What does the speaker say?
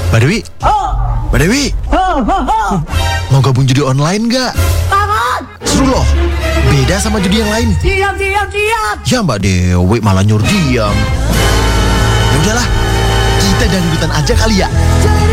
Mbak Dewi, Mbak Dewi, mau gabung judi online nggak? Seru loh, beda sama judi yang lain. Siap. Ya Mbak Dewi malah nyuruh diam. Ya udahlah, kita dangdutan aja kali ya.